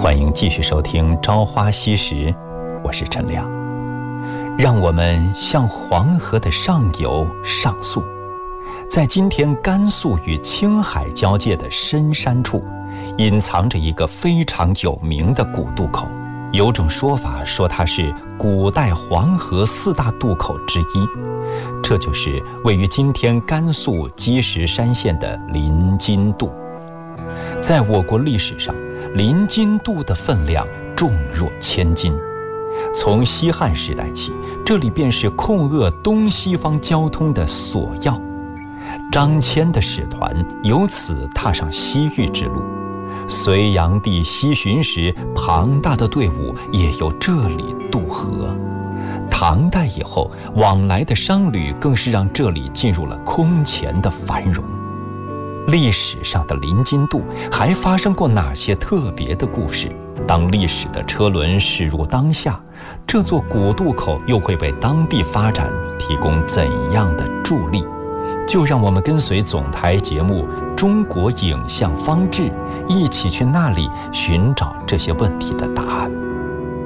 欢迎继续收听《朝花夕拾》，我是陈亮。让我们向黄河的上游上溯，在今天甘肃与青海交界的深山处，隐藏着一个非常有名的古渡口。有种说法说它是古代黄河4大渡口之一，这就是位于今天甘肃积石山县的临津渡。在我国历史上，临津渡的分量重若千斤。从西汉时代起，这里便是控扼东西方交通的索要。张骞的使团由此踏上西域之路，隋炀帝西巡时，庞大的队伍也由这里渡河。唐代以后，往来的商旅更是让这里进入了空前的繁荣。历史上的临津渡还发生过哪些特别的故事？当历史的车轮驶入当下，这座古渡口又会为当地发展提供怎样的助力？就让我们跟随总台节目《中国影像方志》，一起去那里寻找这些问题的答案。